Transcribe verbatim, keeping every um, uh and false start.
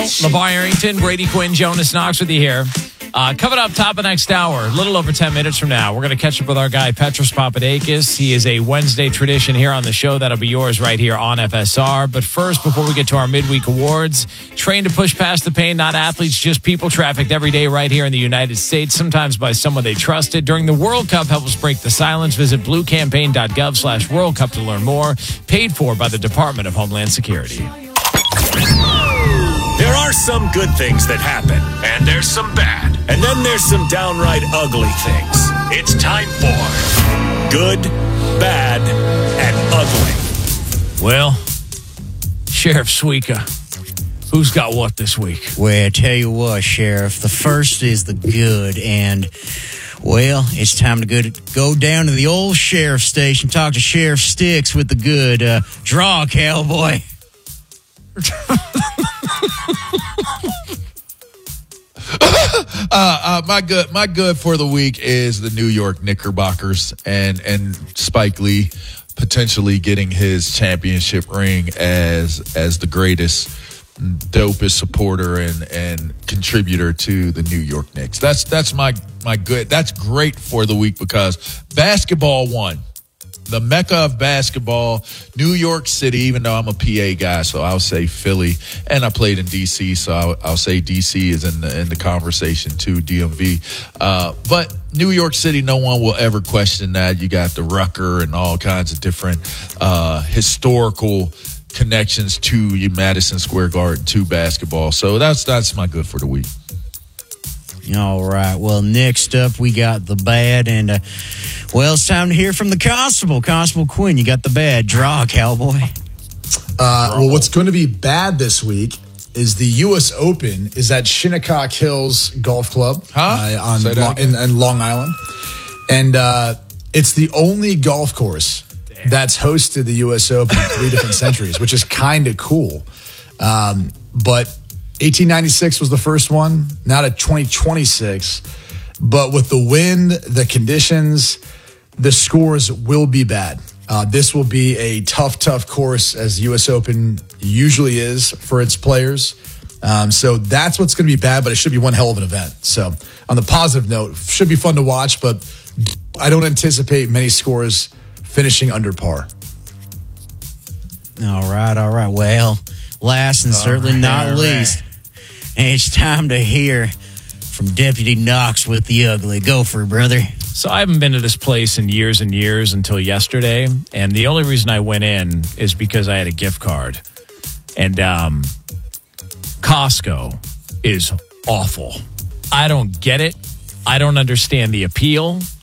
LeVar Arrington, Brady Quinn, Jonas Knox with you here. Uh, coming up top of next hour, a little over ten minutes from now, we're going to catch up with our guy, Petros Papadakis. He is a Wednesday tradition here on the show. That'll be yours right here on F S R. But first, before we get to our midweek awards, trained to push past the pain, not athletes, just people trafficked every day right here in the United States, sometimes by someone they trusted. During the World Cup, help us break the silence. Visit bluecampaign.gov slash World Cup to learn more. Paid for by the Department of Homeland Security. There are some good things that happen, and there's some bad, and then there's some downright ugly things. It's time for Good, Bad, and Ugly. Well, Sheriff Suika, who's got what this week? Well, I tell you what, Sheriff, the first is the good, and, well, it's time to go, to go down to the old sheriff station, talk to Sheriff Sticks with the good. Uh, draw, cowboy. uh, uh, my good, my good for the week is the New York Knickerbockers and and Spike Lee potentially getting his championship ring as as the greatest, dopest supporter and and contributor to the New York Knicks. That's that's my my good. That's great for the week because basketball won. The mecca of basketball, New York City, even though I'm a P A guy, so I'll say Philly. And I played in D C, so I'll, I'll say D C is in the, in the conversation too, D M V. Uh, but New York City, no one will ever question that. You got the Rucker and all kinds of different uh, historical connections to Madison Square Garden, to basketball. So that's that's my good for the week. All right. Well, next up, we got the bad. And, uh, well, it's time to hear from the constable. Constable Quinn, you got the bad. Draw, cowboy. Uh, well, what's going to be bad this week is the U S Open is at Shinnecock Hills Golf Club huh? uh, on Lo- in, in Long Island. And uh, it's the only golf course Damn. that's hosted the U S Open in three different centuries, which is kind of cool. Um, but eighteen ninety-six was the first one, now to twenty twenty-six. But with the wind, the conditions, the scores will be bad. Uh, this will be a tough, tough course, as U S Open usually is for its players. Um, so that's what's going to be bad, but it should be one hell of an event. So on the positive note, should be fun to watch, but I don't anticipate many scores finishing under par. All right, all right. Well, last and certainly not right, least, right. It's time to hear from Deputy Knox with the ugly. Go for it, brother. So I haven't been to this place in years and years until yesterday, and the only reason I went in is because I had a gift card. And um, Costco is awful. I don't get it. I don't understand the appeal.